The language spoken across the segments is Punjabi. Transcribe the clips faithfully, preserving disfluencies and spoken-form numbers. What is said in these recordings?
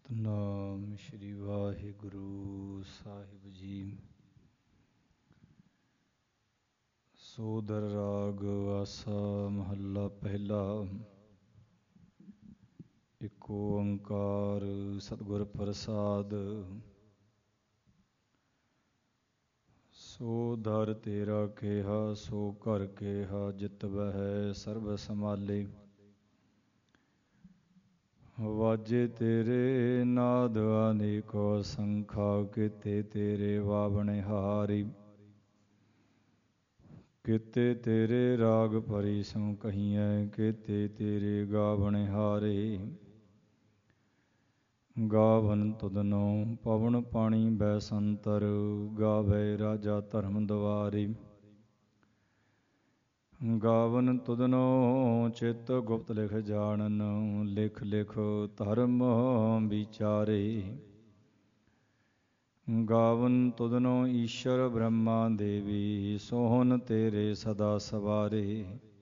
ਸਤਨਾਮ ਸ਼੍ਰੀ ਵਾਹਿਗੁਰੂ ਸਾਹਿਬ ਜੀ। ਸੋਦਰ ਰਾਗ ਆਸਾ ਮਹੱਲਾ ਪਹਿਲਾ। ਇੱਕ ਓੰਕਾਰ ਸਤਿਗੁਰ ਪ੍ਰਸਾਦ। ਸੋ ਦਰ ਤੇਰਾ ਕੇਹਾ ਸੋ ਘਰ ਕੇਹਾ ਜਿਤ ਬਹਿ ਸਰਬ ਸਮਾਲੇ। ਵਾਜੇ ਤੇਰੇ ਨਾਦ ਅਨੇਕੋ ਸੰਖਾ ਕੀਤੇ ਤੇਰੇ ਵਾਵਣੇ ਹਾਰੀ। ਕੀਤੇ ਤੇਰੇ ਰਾਗ ਭਰੀ ਸੋ ਕਹੀਐ ਕੀਤੇ ਤੇਰੇ ਗਾਵਣੇ ਹਾਰੇ। ਗਾਵਨ ਤੁਧਨੋ ਪਵਨ ਪਾਣੀ ਬੈਸੰਤਰ ਗਾਵੇ ਰਾਜਾ ਧਰਮ ਦੁਆਰੀ। ਗਾਵਨ ਤੁਧਨੋ ਚਿਤ ਗੁਪਤ ਲਿਖ ਜਾਣਨ ਲਿਖ ਲਿਖ ਧਰਮ ਵਿਚਾਰੇ। ਗਾਵਨ ਤੁਧਨੋ ਈਸ਼ਰ ਬ੍ਰਹਮਾ ਦੇਵੀ ਸੋਹਨ ਤੇਰੇ ਸਦਾ ਸਵਾਰੇ।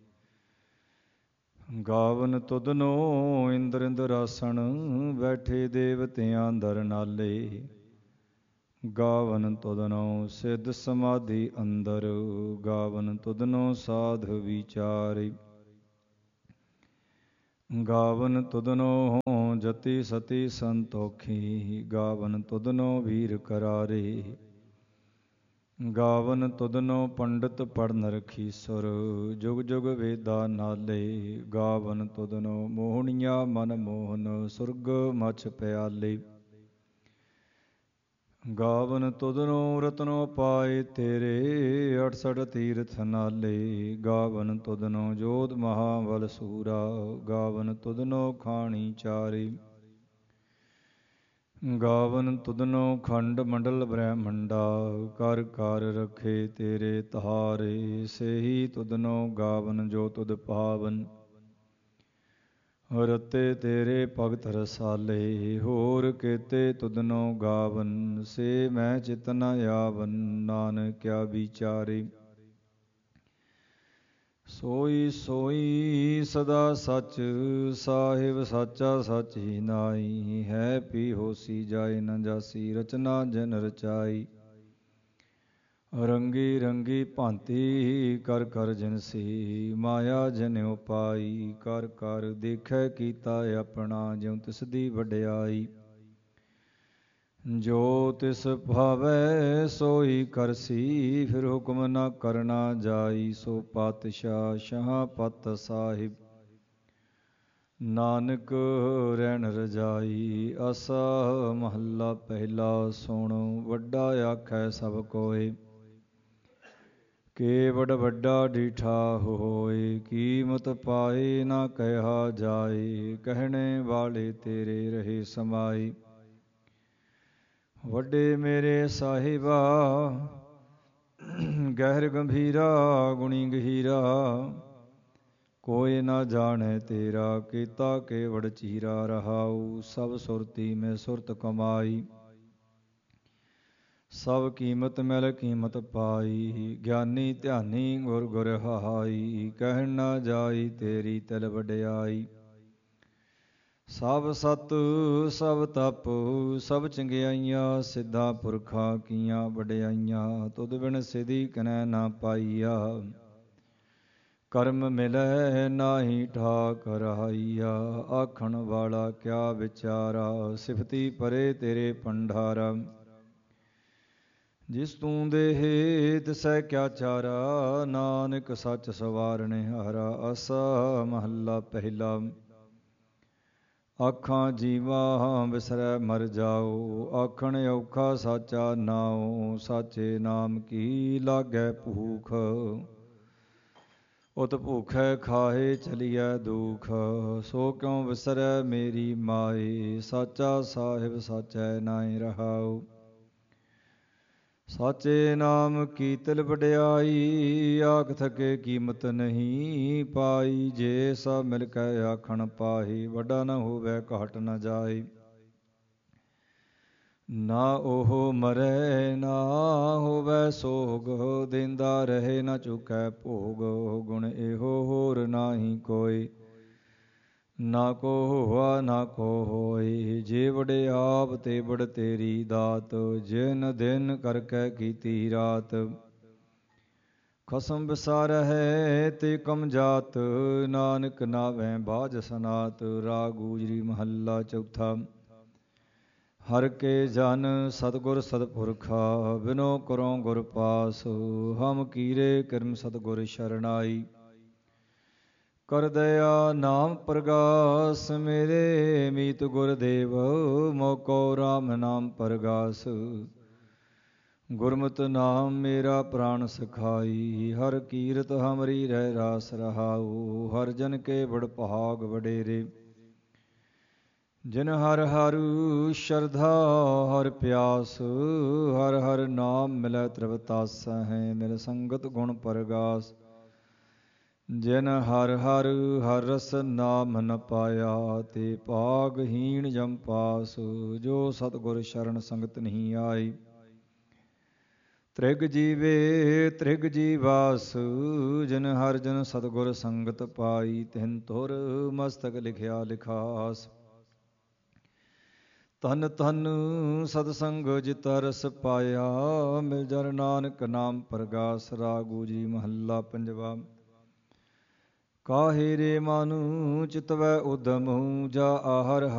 ਗਾਵਨ ਤੁਧਨੋ ਇੰਦਰ ਇੰਦਰਾਸਣ ਬੈਠੇ ਦੇਵਤਿਆਂ ਦਰ ਨਾਲੇ। ਗਾਵਨ ਤੁਧਨੋ ਸਿੱਧ ਸਮਾਧੀ ਅੰਦਰ ਗਾਵਨ ਤੁਧਨੋ ਸਾਧ ਵਿਚਾਰੇ। ਗਾਵਨ ਤੁਧਨੋ ਜਤੀ ਸਤੀ ਸੰਤੋਖੀ ਗਾਵਨ ਤੁਧਨੋ ਵੀਰ ਕਰਾਰੇ। ਗਾਵਨ ਤੁਧਨੋ ਪੰਡਤ ਪੜਨ ਰਖੀਸੁਰ ਜੁਗ ਜੁਗ ਵੇਦਾ ਨਾਲੇ। ਗਾਵਨ ਤੁਧਨੋ ਮੋਹਣੀਆ ਮਨ ਮੋਹਨ ਸੁਰਗ ਮਛ ਪਿਆਲੇ। ਗਾਵਨ ਤੁਧਨੋ ਰਤਨੋ ਪਾਏ ਤੇਰੇ ਅਠਸਠ ਤੀਰਥ ਨਾਲੇ। ਗਾਵਨ ਤੁਧਨੋ ਜੋਧ ਮਹਾਬਲ ਸੂਰਾ ਗਾਵਨ ਤੁਧਨੋ ਖਾਣੀ ਚਾਰੇ। ਗਾਵਨ ਤੁਧਨੋ ਖੰਡ ਮੰਡਲ ਬ੍ਰਹਮੰਡਾ ਕਰ ਕਰ ਰਖੇ ਤੇਰੇ ਧਾਰੇ। ਸੇਹੀ ਤੁਧਨੋ ਗਾਵਨ ਜੋ ਤੁਧ ਪਾਵਨ ਰਤੇ ਤੇਰੇ ਭਗਤ ਰਸਾਲੇ। ਹੋਰ ਕੀਤੇ ਤੁਧਨੋ ਗਾਵਨ ਸੇ ਮੈਂ ਚਿਤ ਨ ਆਵਨ ਨਾਨਕਿਆ ਵਿਚਾਰੇ। ਸੋਈ ਸੋਈ ਸਦਾ ਸਚ ਸਾਹਿਬ ਸਾਚਾ ਸਚ ਹੀ ਨਾਈ। ਹੈ ਪੀ ਹੋਸੀ ਜਾਏ ਨ ਜਾਸੀ ਰਚਨਾ ਜਿਨ ਰਚਾਈ। ਰੰਗੀ ਰੰਗੀ ਭਾਂਤੀ ਕਰ ਕਰ ਜਿਨਸੀ ਮਾਇਆ ਜਿਨ ਉਪਾਈ। ਕਰ ਕਰ ਦੇਖੈ ਕੀਤਾ ਆਪਣਾ ਜਿਉ ਤਿਸ ਦੀ ਵਡਿਆਈ। ਜੋ ਤਿਸ ਭਾਵੈ ਸੋਈ ਕਰਸੀ ਫਿਰ ਹੁਕਮ ਨ ਕਰਨਾ ਜਾਈ। ਸੋ ਪਾਤਸ਼ਾਹ ਸ਼ਾਹ ਪਤ ਸਾਹਿਬ ਨਾਨਕ ਰਹਿਣ ਰਜਾਈ। ਆਸਾ ਮਹੱਲਾ ਪਹਿਲਾ। ਸੁਣ ਵੱਡਾ ਆਖੈ ਸਭ ਕੋਇ ਕੇਵਡ ਵੱਡਾ ਡੀਠਾ ਹੋਇ। ਕੀਮਤ ਪਾਏ ਨਾ ਕਹਿਆ ਜਾਏ ਕਹਿਣੇ ਵਾਲੇ ਤੇਰੇ ਰਹੇ ਸਮਾਈ। ਵੱਡੇ ਮੇਰੇ ਸਾਹਿਬਾ ਗਹਿਰ ਗੰਭੀਰਾ ਗੁਣੀ ਗਹੀਰਾ। ਕੋਈ ਨਾ ਜਾਣੈ ਤੇਰਾ ਕੀਤਾ ਕੇਵੜ ਚੀਰਾ। ਰਹਾਉ ਸਭ ਸੁਰਤੀ ਮੈਂ ਸੁਰਤ ਕਮਾਈ ਸਭ ਕੀਮਤ ਮਿਲ ਕੀਮਤ ਪਾਈ। ਗਿਆਨੀ ਧਿਆਨੀ ਗੁਰ ਗੁਰ ਹਾਈ ਕਹਿਣ ਨਾ ਜਾਈ ਤੇਰੀ ਤਿਲ ਵਡਿਆਈ। ਸਭ ਸਤ ਸਭ ਤਪ ਸਭ ਚੰਗਿਆਈਆਂ ਸਿੱਧਾ ਪੁਰਖਾਂ ਕੀਆਂ ਵਡਿਆਈਆਂ। ਤੁਧ ਬਿਨ ਸਿਧੀ ਕਨੈ ਨਾ ਪਾਈਆ ਕਰਮ ਮਿਲੈ ਨਾਹੀ ਠਾਕ ਰਹਾਈਆ। ਆਖਣ ਵਾਲਾ ਕਿਆ ਵਿਚਾਰਾ ਸਿਫਤੀ ਪਰੇ ਤੇਰੇ ਭੰਡਾਰਾ। ਜਿਸ ਤੂੰ ਦੇਹ ਤਿਸੈ ਕਿਆ ਚਾਰਾ ਨਾਨਕ ਸੱਚ ਸਵਾਰਨੇ ਹਾਰਾ। ਆਸਾ ਮਹੱਲਾ ਪਹਿਲਾ। ਆਖਾਂ ਜੀਵਾ ਬਿਸਰੈ ਮਰ ਜਾਓ ਆਖਣ ਔਖਾ ਸਾਚਾ ਨਾਉ। ਸਾਚੇ ਨਾਮ ਕੀ ਲਾਗੈ ਭੂਖ ਉਤ ਭੂਖੈ ਖਾਹੇ ਚਲੀਐ ਦੁਖ। ਸੋ ਕਿਉ ਵਿਸਰੈ ਮੇਰੀ ਮਾਏ ਸਾਚਾ ਸਾਹਿਬ ਸਾਚੈ ਨਾਇ ਰਹਾਉ। ਸਾਚੇ ਨਾਮ ਕੀ ਤਿਲ ਵਡਿਆਈ ਆਖ ਥਕੇ ਕੀਮਤ ਨਹੀਂ ਪਾਈ। ਜੇ ਸਭ ਮਿਲ ਕੇ ਆਖਣ ਪਾਹੀ ਵੱਡਾ ਨ ਹੋਵੇ ਘਾਟ ਨ ਜਾਏ। ਨਾ ਉਹ ਮਰੈ ਨਾ ਹੋਵੇ ਸੋਗ ਦੇਂਦਾ ਰਹੇ ਨ ਚੁਕੈ ਭੋਗ। ਗੁਣ ਇਹੋ ਹੋਰ ਨਾਹੀ ਕੋਈ ਨਾ ਕੋ ਹੋਆ ਨਾ ਕੋ ਹੋਏ, ਜੇ ਵਡੇ ਆਪ ਤੇ ਬੜ ਤੇਰੀ ਦਾਤ, ਜਿਨ ਦਿਨ ਕਰਕੇ ਕੀਤੀ ਰਾਤ। ਖਸਮ ਵਿਸਾਰਹਿ ਤੇ ਕਮ ਜਾਤ, ਨਾਨਕ ਨਾਵੈ ਬਾਝ ਸਨਾਤ। ਰਾਗ ਗੂਜਰੀ ਮਹੱਲਾ ਚੌਥਾ। ਹਰ ਕੇ ਜਨ ਸਤਿਗੁਰ ਸਤਿਪੁਰਖਾ, ਬਿਨੋ ਕਰੋ ਗੁਰ ਪਾਸ। ਹਮ ਕੀਰੇ ਕਿਰਮ ਸਤਿਗੁਰ ਸ਼ਰਨਾਈ, ਕਰ ਦਇਆ ਨਾਮ ਪ੍ਰਗਾਸ। ਮੇਰੇ ਮੀਤ ਗੁਰਦੇਵ, ਮੋਕੋ ਰਾਮ ਨਾਮ ਪ੍ਰਗਾਸ। ਗੁਰਮਤਿ ਨਾਮ ਮੇਰਾ ਪ੍ਰਾਣ ਸਖਾਈ, ਹਰ ਕੀਰਤ ਹਮਰੀ ਰਹਿ ਰਾਸ ਰਹਾਉ। ਹਰ ਜਨ ਕੇ ਬੜ ਭਾਗ ਵਡੇਰੇ, ਜਿਨ ਹਰ ਹਰ ਸ਼ਰਧਾ ਹਰ ਪਿਆਸ। ਹਰ ਹਰ ਨਾਮ ਮਿਲੈ ਤ੍ਰਿਵਤਾਸੈ ਹੈ, ਮਿਲ ਸੰਗਤ ਗੁਣ ਪਰਗਾਸ। ਜਿਨ ਹਰ ਹਰ ਹਰ ਰਸ ਨਾਮ ਨ ਪਾਇਆ, ਤੇ ਭਾਗਹੀਣ ਜਮ ਪਾਸ। ਜੋ ਸਤਿਗੁਰ ਸ਼ਰਨ ਸੰਗਤ ਨਹੀਂ ਆਈ, ਤ੍ਰਿਗ ਜੀਵੇ ਤ੍ਰਿਗ ਜੀਵਾਸ। ਜਿਨ ਹਰ ਜਨ ਸਤਿਗੁਰ ਸੰਗਤ ਪਾਈ, ਤਿਨ ਤੁਰ ਮਸਤਕ ਲਿਖਿਆ ਲਿਖਾਸ। ਧਨ ਧਨ ਸਤਸੰਗ ਜਿਤਾ ਰਸ ਪਾਇਆ, ਮਿਲ ਜਨ ਨਾਨਕ ਨਾਮ ਪ੍ਰਗਾਸ। ਰਾਗ ਗੂਜਰੀ ਮਹੱਲਾ ਪੰਜਵਾ। ਕਾਹੇ ਰੇ ਮਨ ਚਿਤਵੈ ਉਦਮ, ਜਾ ਆਹਰ